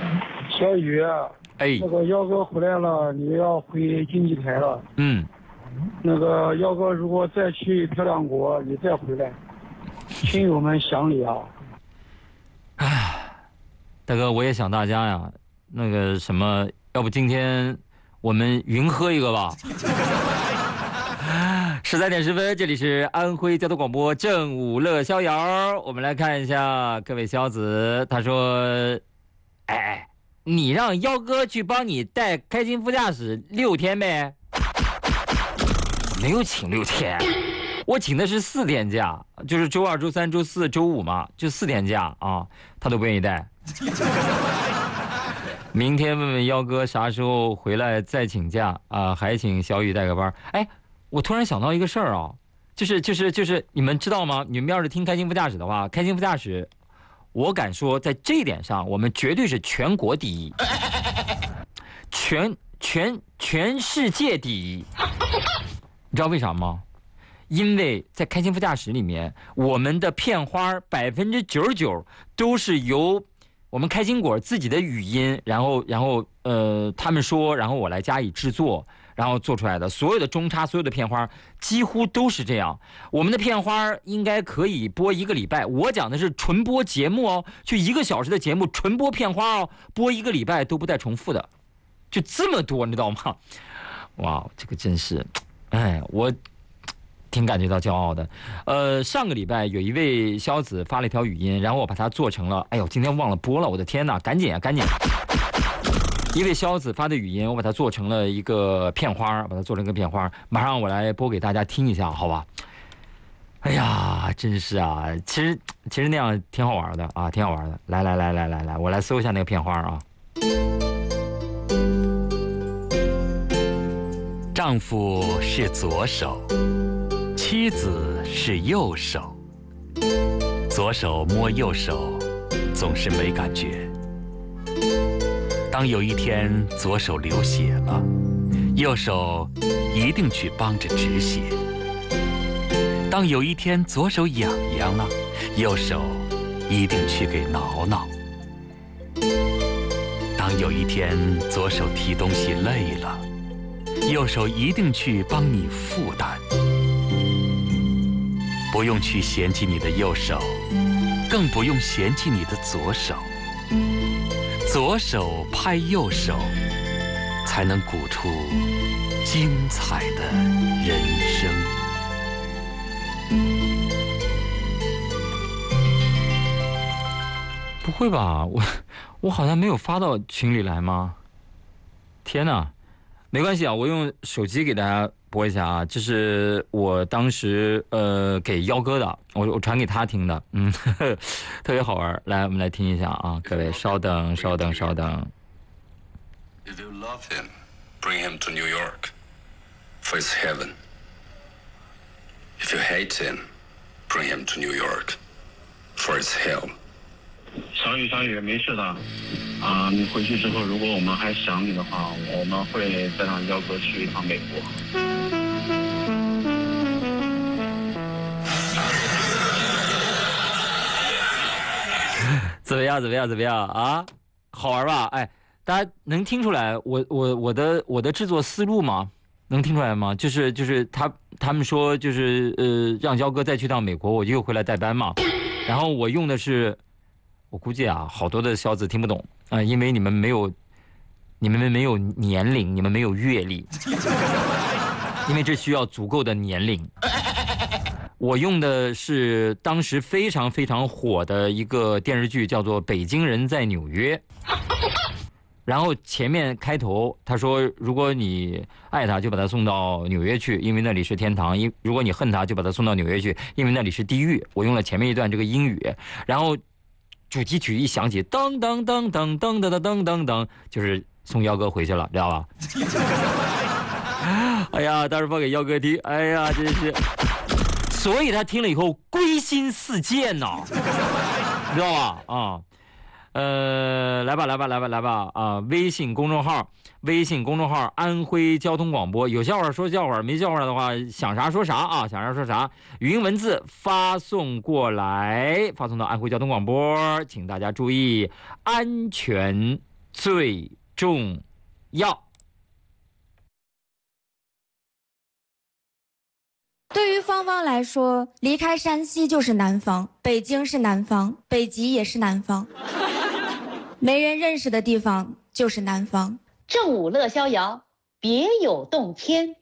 小雨， 哎， 那个耀哥回来了，你要回经济台了。那个耀哥如果再去漂亮国，你再回来，亲友们想你啊。 大哥，我也想大家呀。那个什么，要不今天我们云喝一个吧？13:10，这里是安徽交通广播正午乐逍遥。我们来看一下各位小子，他说：“哎，你让幺哥去帮你带开心副驾驶6天呗？没有请6天，我请的是4天假，就是周2、周3、周4、周5嘛，就4天假啊，他都不愿意带。明天问问幺哥啥时候回来再请假啊，还请小雨带个班。哎。”我突然想到一个事儿啊，就是你们知道吗？你们要是听开心副驾驶的话，开心副驾驶，我敢说在这一点上，我们绝对是全国第一，全世界第一。你知道为啥吗？因为在开心副驾驶里面，我们的片花99%都是由我们开心果自己的语音，然后他们说，然后我来加以制作。然后做出来的所有的中插，所有的片花几乎都是这样。我们的片花应该可以播1个礼拜，我讲的是纯播节目哦，就1个小时的节目，纯播片花哦，播1个礼拜都不带重复的，就这么多，你知道吗？哇，这个真是，哎，我挺感觉到骄傲的。上个礼拜有一位肖子发了一条语音，然后我把它做成了，哎呦，今天忘了播了，我的天哪，赶紧啊，赶紧！一位肖子发的语音，我把它做成了一个片花，马上我来播给大家听一下，好吧？哎呀，真是啊，其实那样挺好玩的啊，挺好玩的。来，我来搜一下那个片花啊。 丈夫是左手，妻子是右手，左手摸右手总是没感觉。当有一天左手流血了，右手一定去帮着止血。当有一天左手痒痒了，右手一定去给挠挠。当有一天左手提东西累了，右手一定去帮你负担。不用去嫌弃你的右手，更不用嫌弃你的左手。左手拍右手，才能鼓出精彩的人生。 不会吧？我好像没有发到群里来吗？天哪！没关系啊，我用手机给大家播一下啊，这是我当时给幺哥的，我传给他听的，特别好玩。来，我们来听一下啊，各位稍等。If you love him, bring him to New York, for it's heaven. If you hate him, bring him to New York, for it's hell. 小雨，没事的啊！你回去之后，如果我们还想你的话，我们会再让幺哥去一趟美国。 怎么样啊？好玩吧？哎，大家能听出来我的制作思路吗？能听出来吗？就是他们说就是让幺哥再去趟美国，我就又回来代班嘛。然后我用的是。我估计啊，好多的小子听不懂啊，因为你们没有年龄，你们没有阅历，因为这需要足够的年龄。我用的是当时非常非常火的一个电视剧，叫做《北京人在纽约》。然后前面开头他说，如果你爱他，就把他送到纽约去，因为那里是天堂；如果你恨他，就把他送到纽约去，因为那里是地狱。我用了前面一段这个英语，然后。主题曲一响起，噔噔噔噔噔噔噔噔噔，就是送幺哥回去了，知道吧？哎呀，当时放给幺哥听，哎呀，真是，所以他听了以后归心似箭呐，知道吧？啊，来吧啊！微信公众号安徽交通广播，有笑话说笑话，没笑话的话想啥说啥啊，想啥说啥。语音文字发送过来，发送到安徽交通广播，请大家注意安全最重要？ 对于芳芳来说，离开山西就是南方，北京是南方，北极也是南方，没人认识的地方就是南方。 正午乐逍遥，别有洞天。